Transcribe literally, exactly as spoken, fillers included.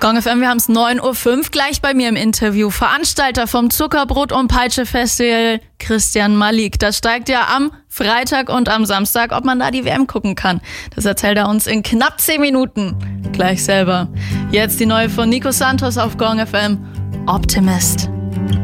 Gong F M, wir haben es neun Uhr fünf, gleich bei mir im Interview. Veranstalter vom Zuckerbrot und Peitsche Festival, Christian Malik. Das steigt ja am Freitag und am Samstag, ob man da die W M gucken kann. Das erzählt er uns in knapp zehn Minuten. Gleich selber. Jetzt die neue von Nico Santos auf Gong F M, Optimist.